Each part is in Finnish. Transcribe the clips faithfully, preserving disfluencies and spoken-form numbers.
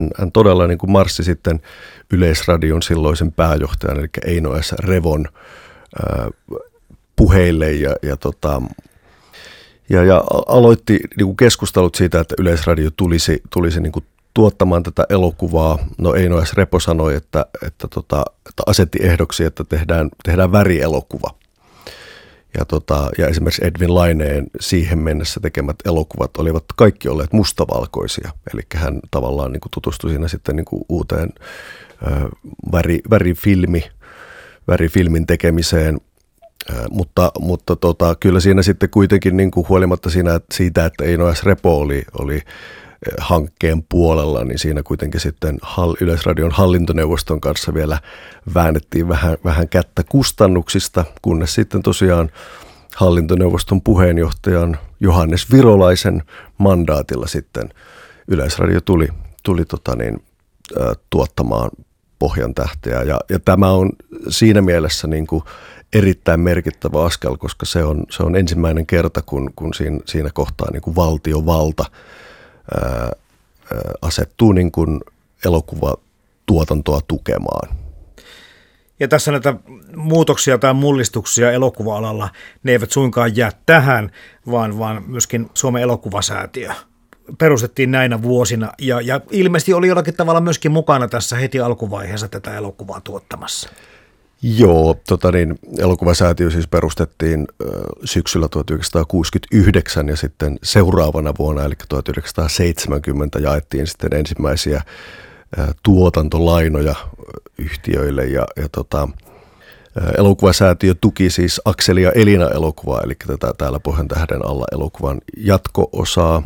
Hän todella niin kuin marssi sitten Yleisradion silloisen pääjohtajan, eli Eino S. Revon ää, puheille ja, ja, tota, ja, ja aloitti niin kuin keskustelut siitä, että Yleisradio tulisi, tulisi niin kuin tuottamaan tätä elokuvaa. No Eino S. Repo sanoi, että, että, tota, että asetti ehdoksi, että tehdään, tehdään värielokuva. Ja, tota, ja esimerkiksi Edwin Laineen siihen mennessä tekemät elokuvat olivat kaikki olleet mustavalkoisia. Eli hän tavallaan niin kuin tutustui siinä sitten niin kuin uuteen ö, väri, värifilmi, värifilmin tekemiseen. Ö, mutta mutta tota, kyllä siinä sitten kuitenkin niin kuin huolimatta siinä, siitä, että Eino S. Repo oli, oli hankkeen puolella, niin siinä kuitenkin sitten Yleisradion hallintoneuvoston kanssa vielä väännettiin vähän, vähän kättä kustannuksista, kunnes sitten tosiaan hallintoneuvoston puheenjohtajan Johannes Virolaisen mandaatilla sitten Yleisradio tuli, tuli tota niin, ä, tuottamaan Pohjantähteä. Ja, ja tämä on siinä mielessä niin kuin erittäin merkittävä askel, koska se on, se on ensimmäinen kerta, kun, kun siinä, siinä kohtaa niin kuin valtiovalta Ää, asettuu niin kuin elokuvatuotantoa tukemaan. Ja tässä näitä muutoksia tai mullistuksia elokuva-alalla, ne eivät suinkaan jää tähän, vaan, vaan myöskin Suomen elokuvasäätiö perustettiin näinä vuosina ja, ja ilmeisesti oli jollakin tavalla myöskin mukana tässä heti alkuvaiheessa tätä elokuvaa tuottamassa. Joo, tota niin, elokuvasäätiö siis perustettiin ö, syksyllä tuhatyhdeksänsataakuusikymmentäyhdeksän ja sitten seuraavana vuonna, eli tuhatyhdeksänsataaseitsemänkymmentä, jaettiin sitten ensimmäisiä ö, tuotantolainoja yhtiöille ja, ja tota, ö, elokuvasäätiö tuki siis Akseli ja Elina-elokuvaa, eli tätä täällä Pohjantähden alla elokuvan jatko-osaa.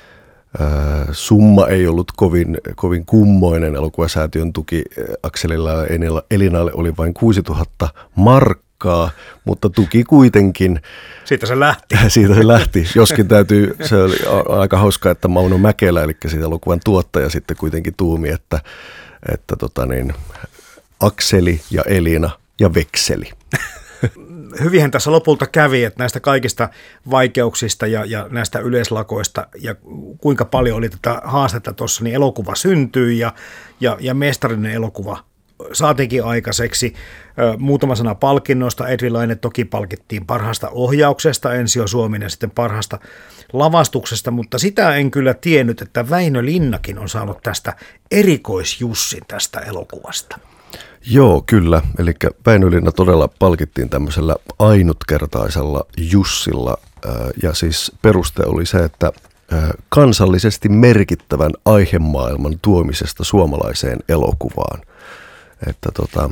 Summa ei ollut kovin, kovin kummoinen. Elokuvasäätiön tuki Akselilla ja Elinalle oli vain kuusituhatta markkaa, mutta tuki kuitenkin. Siitä se lähti. Siitä se lähti. Joskin täytyy, se oli aika hauskaa, että Mauno Mäkelä, eli siitä elokuvan tuottaja, sitten kuitenkin tuumi, että, että tota niin, Akseli ja Elina ja vekseli. Hyvinhän tässä lopulta kävi, että näistä kaikista vaikeuksista ja, ja näistä yleislakoista ja kuinka paljon oli tätä haastetta tuossa, niin elokuva syntyi ja, ja, ja mestarinen elokuva saatiinkin aikaiseksi. Muutama sana palkinnoista. Edwin Laine toki palkittiin parhaasta ohjauksesta, Ensio Suominen sitten parhaasta lavastuksesta, mutta sitä en kyllä tiennyt, että Väinö Linnakin on saanut tästä erikoisjussin tästä elokuvasta. Joo, kyllä. Eli Väinö Linna todella palkittiin tämmöisellä ainutkertaisella jussilla. Ja siis peruste oli se, että kansallisesti merkittävän aihemaailman tuomisesta suomalaiseen elokuvaan. Että tota,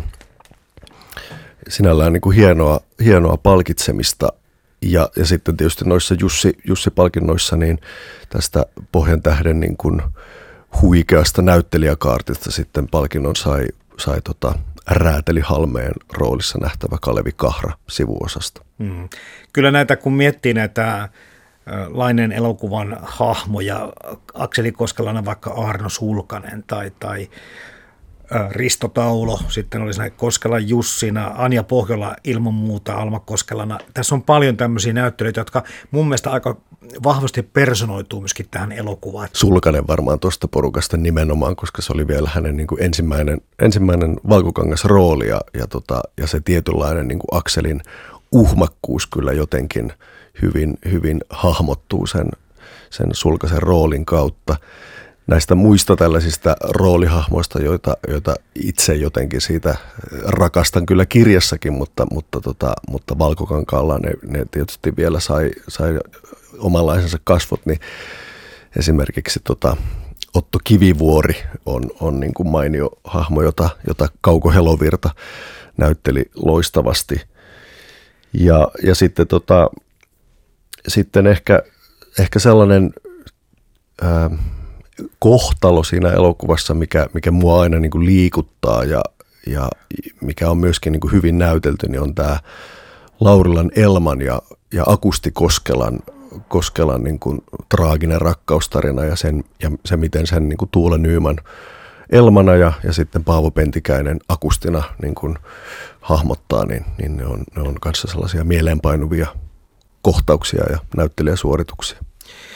sinällään niin kuin hienoa, hienoa palkitsemista. Ja, ja sitten tietysti noissa Jussi, Jussi-palkinnoissa niin tästä Pohjantähden niin kuin huikeasta näyttelijäkaartista sitten palkinnon sai sai tota Rääteli Halmeen roolissa nähtävä Kalevi Kahra sivuosasta. Mm. Kyllä näitä, kun miettii näitä Laineen elokuvan hahmoja, Akseli Koskelana vaikka Arno Sulkanen tai, tai Risto Taulo, sitten olisi näin Koskelan Jussina, Anja Pohjola ilman muuta, Alma Koskelana. Tässä on paljon tämmöisiä näyttelijöitä, jotka mun mielestä aika vahvasti personoituu myöskin tähän elokuvaan. Sulkanen varmaan tuosta porukasta nimenomaan, koska se oli vielä hänen niin kuin ensimmäinen, ensimmäinen valkokangasrooli ja, ja, tota, ja se tietynlainen niin kuin Akselin uhmakkuus kyllä jotenkin hyvin, hyvin hahmottuu sen, sen Sulkasen roolin kautta. Näistä muista tällaisista roolihahmoista, joita, joita itse jotenkin siitä rakastan kyllä kirjassakin, mutta, mutta, tota, mutta Valkokankaalla ne, ne tietysti vielä sai, sai omanlaisensa kasvot, niin esimerkiksi tota, Otto Kivivuori on, on niin kuin mainio hahmo, jota, jota Kauko Helovirta näytteli loistavasti. Ja, ja sitten, tota, sitten ehkä, ehkä sellainen ää, kohtalo siinä elokuvassa, mikä, mikä mua aina niin kuin liikuttaa ja, ja mikä on myöskin niin kuin hyvin näytelty, niin on tämä Laurilan Elman ja, ja Akusti Koskelan, Koskelan niin kuin traaginen rakkaustarina ja, sen, ja se, miten sen niin kuin Tuula Nyman Elmana ja, ja sitten Paavo Pentikäinen Akustina niin kuin hahmottaa, niin, niin ne on, ne on kanssa sellaisia mieleenpainuvia kohtauksia ja näyttelijäsuorituksia.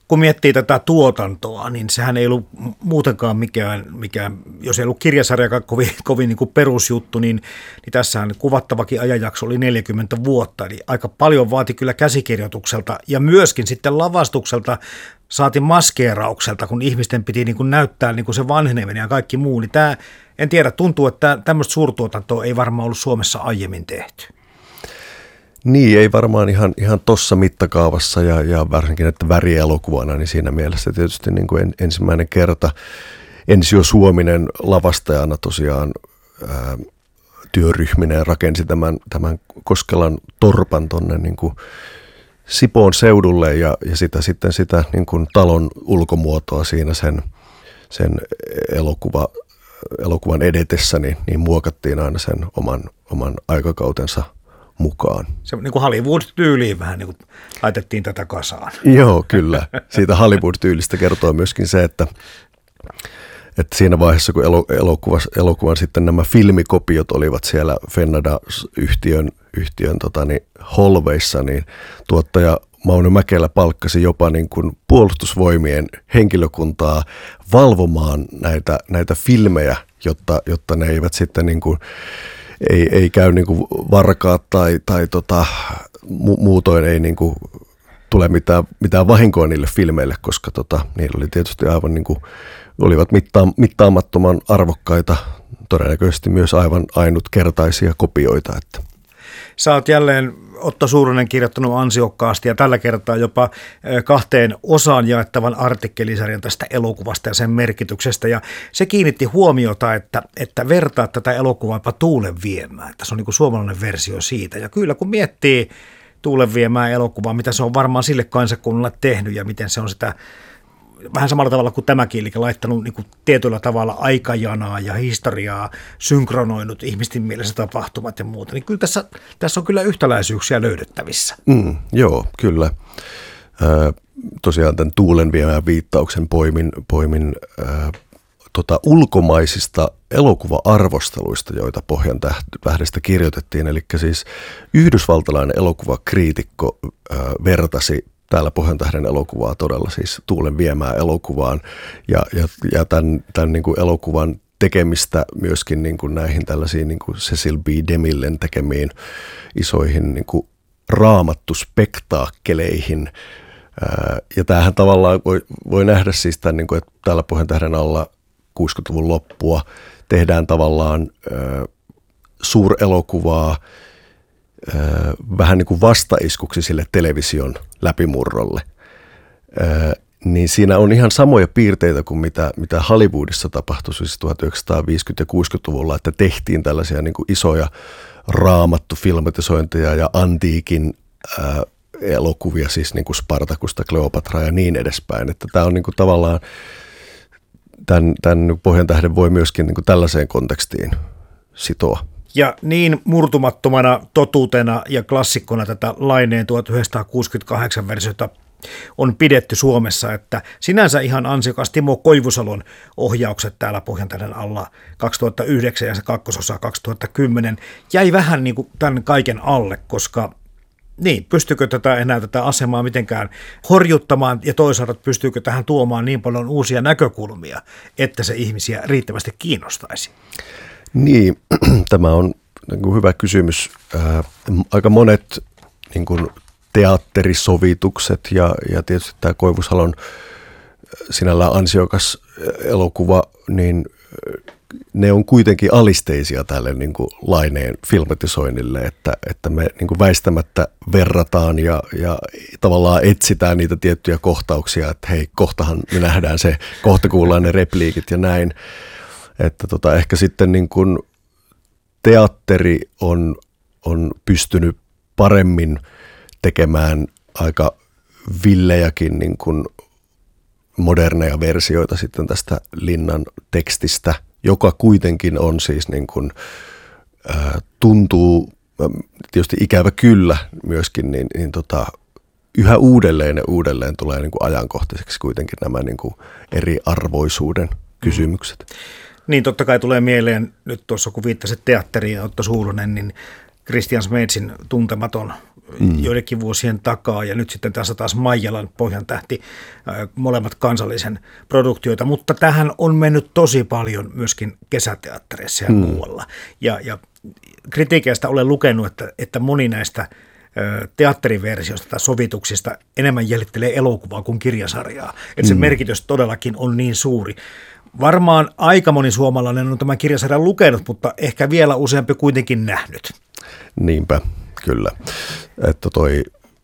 kun miettii tätä tuotantoa, niin sehän ei ollut muutenkaan mikään, mikään jos ei ollut kirjasarjakaan kovin, kovin niin kuin perusjuttu, niin, niin tässähän kuvattavakin ajanjakso oli neljäkymmentä vuotta, eli aika paljon vaati kyllä käsikirjoitukselta ja myöskin sitten lavastukselta, saatiin maskeeraukselta, kun ihmisten piti niin kuin näyttää niin kuin se vanheneminen ja kaikki muu, niin tämä, en tiedä, tuntuu, että tämmöistä suurtuotantoa ei varmaan ollut Suomessa aiemmin tehty. Niin, ei varmaan ihan, ihan tuossa mittakaavassa ja, ja varsinkin, että värielokuvana, niin siinä mielessä tietysti niin kuin en, ensimmäinen kerta Ensio Suominen lavastajana tosiaan ää, työryhmineen rakensi tämän, tämän Koskelan torpan tuonne niin kuin Sipoon seudulle ja, ja sitä sitten sitä niin kuin talon ulkomuotoa siinä sen, sen elokuva, elokuvan edetessä, niin, niin muokattiin aina sen oman, oman aikakautensa mukaan. Se niin kuin Hollywood-tyyliin vähän niin kuin laitettiin tätä kasaan. Joo, kyllä. Siitä Hollywood-tyylistä kertoo myöskin se, että, että siinä vaiheessa, kun elokuvan, elokuvan sitten nämä filmikopiot olivat siellä Fennada-yhtiön yhtiön, tota, niin, holveissa, niin tuottaja Mauno Mäkelä palkkasi jopa niin kuin puolustusvoimien henkilökuntaa valvomaan näitä, näitä filmejä, jotta, jotta ne eivät sitten niin kuin Ei, ei käy niin kuin varkaat tai, tai tota, mu- muutoin ei niin kuin tule mitään, mitään vahinkoa niille filmeille, koska tota, niillä oli tietysti aivan niin kuin, olivat mittaa, mittaamattoman arvokkaita, todennäköisesti myös aivan ainutkertaisia kopioita. Että. Sä oot jälleen, Otto Suurunen, kirjoittanut ansiokkaasti ja tällä kertaa jopa kahteen osaan jaettavan artikkelisarjan tästä elokuvasta ja sen merkityksestä. Ja se kiinnitti huomiota, että, että vertaa tätä elokuvaa jopa Tuulen viemään. Että se on niin kuin suomalainen versio siitä. Ja kyllä kun miettii Tuulen viemään elokuvaa, mitä se on varmaan sille kansakunnalle tehnyt ja miten se on sitä vähän samalla tavalla kuin tämäkin, eli laittanut niin kuin tietyllä tavalla aikajanaa ja historiaa, synkronoinut ihmisten mielessä tapahtumat ja muuta, niin kyllä tässä, tässä on kyllä yhtäläisyyksiä löydettävissä. Mm, joo, kyllä. Ö, tosiaan tämän Tuulen viemään viittauksen poimin, poimin ö, tota, ulkomaisista elokuva-arvosteluista, joita Pohjantähdestä kirjoitettiin, eli siis yhdysvaltalainen elokuvakriitikko ö, vertasi täällä Pohjantähden elokuvaa todella siis Tuulen viemää elokuvaan ja, ja, ja tämän, tämän niin kuin elokuvan tekemistä myöskin niin kuin näihin tällaisiin niin kuin Cecil B. DeMillen tekemiin isoihin niin kuin raamattuspektaakkeleihin. Ja tämähän tavallaan voi, voi nähdä siis tämän, niin kuin, että täällä Pohjantähden alla kuusikymmentäluvun loppua tehdään tavallaan äh, suurelokuvaa vähän niin kuin vastaiskuksi sille television läpimurrolle, niin siinä on ihan samoja piirteitä kuin mitä, mitä Hollywoodissa tapahtui siis tuhatyhdeksänsataaviisikymmentä- ja kuusikymmentäluvulla, että tehtiin tällaisia niin kuin isoja raamattu-filmatisointeja ja antiikin ää, elokuvia, siis niin kuin Spartakusta, Kleopatraa ja niin edespäin. Että tämä on niin kuin tavallaan, tämän, tämän Pohjantähden voi myöskin niin kuin tällaiseen kontekstiin sitoa. Ja niin murtumattomana totuutena ja klassikkona tätä Laineen tuhatyhdeksänsataakuusikymmentäkahdeksan versiota on pidetty Suomessa, että sinänsä ihan ansiokas Timo Koivusalon ohjaukset täällä Pohjantähden alla kaksituhattayhdeksän ja se kakkososa kaksituhattakymmenen jäi vähän niin kuin tämän kaiken alle, koska niin, pystyykö tätä enää tätä asemaa mitenkään horjuttamaan ja toisaalta pystyykö tähän tuomaan niin paljon uusia näkökulmia, että se ihmisiä riittävästi kiinnostaisi? Niin, tämä on niin kuin hyvä kysymys. Ää, aika monet niin kuin teatterisovitukset ja, ja tietysti tämä Koivusalon sinällään ansiokas elokuva, niin ne on kuitenkin alisteisia tälle niin kuin Laineen filmatisoinnille, että, että me niin kuin väistämättä verrataan ja, ja tavallaan etsitään niitä tiettyjä kohtauksia, että hei, kohtahan me nähdään se, kohta kuullaan ne repliikit ja näin. Että tota, ehkä sitten niin kuin teatteri on, on pystynyt paremmin tekemään aika villejäkin niin kuin moderneja versioita sitten tästä Linnan tekstistä, joka kuitenkin on siis niin kuin, ää, tuntuu tietysti ikävä kyllä myöskin, niin, niin tota, yhä uudelleen ja uudelleen tulee niin kuin ajankohtaiseksi kuitenkin nämä niin kuin eriarvoisuuden kysymykset. Niin totta kai tulee mieleen nyt tuossa, kun viittasit teatteriin, Otto Suurunen, niin Christian Smedsin Tuntematon mm. joidenkin vuosien takaa, ja nyt sitten tässä taas Maijalan Pohjantähti, molemmat kansallisen produktioita, mutta tähän on mennyt tosi paljon myöskin kesäteattereissa ja mm. muualla. Ja, ja kritiikeistä olen lukenut, että, että moni näistä teatteriversioista tai sovituksista enemmän jäljittelee elokuvaa kuin kirjasarjaa. Että se mm. merkitys todellakin on niin suuri. Varmaan aika moni suomalainen on tämän kirjasarjan lukenut, mutta ehkä vielä useampi kuitenkin nähnyt. Niinpä, kyllä. Että toi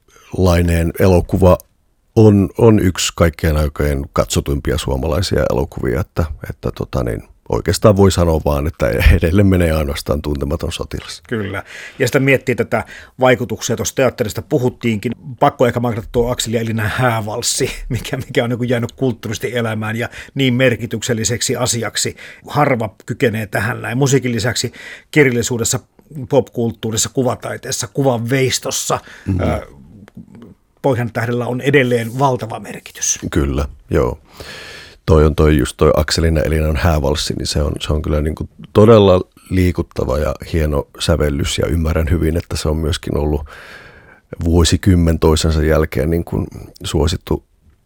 Laineen elokuva on, on yksi kaikkien aikojen katsotuimpia suomalaisia elokuvia, että, että tota niin, oikeastaan voi sanoa vaan, että edelleen menee ainoastaan Tuntematon sotilas. Kyllä. Ja sitä miettii tätä vaikutuksia, tuossa teatterista puhuttiinkin. Pakko ehkä mainita tuo Akseli ja Elinan häävalssi, mikä, mikä on niin kuin jäänyt kulttuurisesti elämään ja niin merkitykselliseksi asiaksi. Harva kykenee tähän näin. Musiikin lisäksi kirjallisuudessa, popkulttuurissa, kuvataiteessa, kuvan veistossa mm-hmm. äh, Pohjantähdellä on edelleen valtava merkitys. Kyllä, joo. Toi on toi just toi Akselin ja Elinan häävalssi, niin se on, se on kyllä niin kuin todella liikuttava ja hieno sävellys, ja ymmärrän hyvin, että se on myöskin ollut vuosikymmen toisensa jälkeen niin kuin suosittu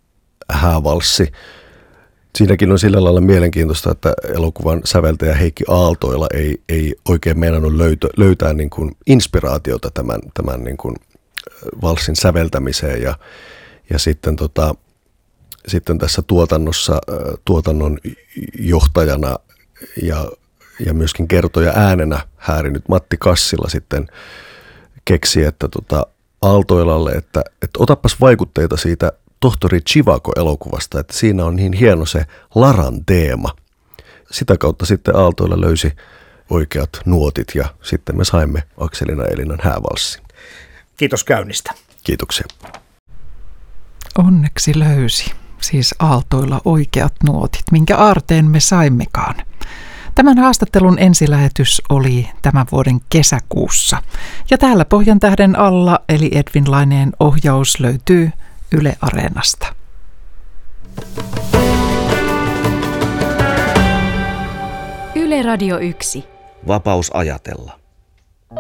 häävalssi. Siinäkin on sillä lailla mielenkiintoista, että elokuvan säveltäjä Heikki Aaltoila ei, ei oikein meinannut löytää, löytää niin kuin inspiraatiota tämän, tämän niin kuin valssin säveltämiseen, ja, ja sitten tota, Sitten tässä tuotannossa tuotannon johtajana ja, ja myöskin kertoja äänenä häärinyt Matti Kassila sitten keksi, että tota Aaltoilalle, että, että otapas vaikutteita siitä tohtori Chivako-elokuvasta, että siinä on niin hieno se Laran teema. Sitä kautta sitten Aaltoila löysi oikeat nuotit, ja sitten me saimme Akselin ja Elinan häävalssin. Kiitos käynnistä. Kiitoksia. Onneksi löysi. Siis Aaltoilla oikeat nuotit, minkä aarteen me saimmekaan. Tämän haastattelun ensilähetys oli tämän vuoden kesäkuussa. Ja täällä Pohjantähden alla, eli Edvin Laineen ohjaus, löytyy Yle Areenasta. Yle Radio yksi. Vapaus ajatella.